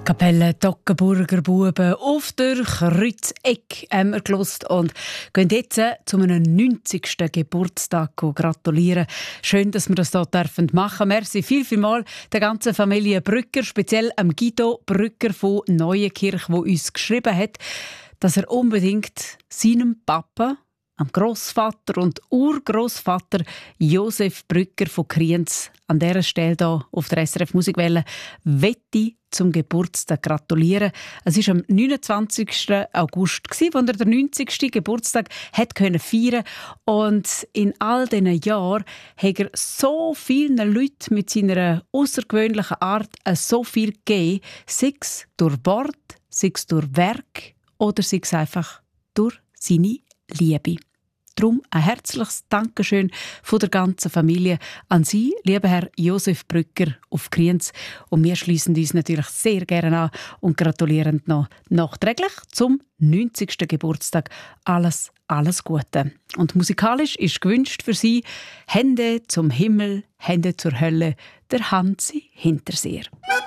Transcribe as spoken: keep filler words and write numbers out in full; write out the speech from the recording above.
Kapelle Toggenburger Buben auf der Kreuzeck haben wir gehört und gehen jetzt zu einem neunzigsten Geburtstag gratulieren. Schön, dass wir das hier machen dürfen. Merci viel, viel mal der ganzen Familie Brücker, speziell am Guido Brücker von Neuenkirch, der uns geschrieben hat, dass er unbedingt seinem Papa, am Grossvater und Urgroßvater Josef Brücker von Kriens an dieser Stelle hier auf der S R F Musikwelle wette zum Geburtstag gratulieren. Es war am neunundzwanzigsten August, als er den neunzigsten Geburtstag hat feiern konnte. Und in all diesen Jahren hat er so vielen Leuten mit seiner außergewöhnlichen Art so viel gegeben, sei es durch Wort, sei es durch Werk oder sei es einfach durch seine Liebe. Darum ein herzliches Dankeschön von der ganzen Familie an Sie, lieber Herr Josef Brücker auf Kriens. Und wir schließen uns natürlich sehr gerne an und gratulieren noch nachträglich zum neunzigsten Geburtstag. Alles, alles Gute. Und musikalisch ist gewünscht für Sie «Hände zum Himmel, Hände zur Hölle», der Hansi Hinterseer.